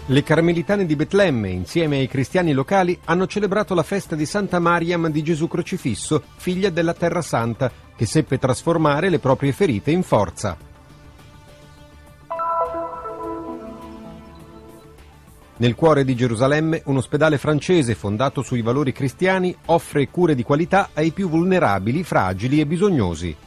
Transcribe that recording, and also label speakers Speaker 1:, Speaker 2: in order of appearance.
Speaker 1: Le Carmelitane di Betlemme, insieme ai cristiani locali, hanno celebrato la festa di Santa Mariam di Gesù Crocifisso, figlia della Terra Santa, che seppe trasformare le proprie ferite in forza. Nel cuore di Gerusalemme, un ospedale francese fondato sui valori cristiani offre cure di qualità ai più vulnerabili, fragili e bisognosi.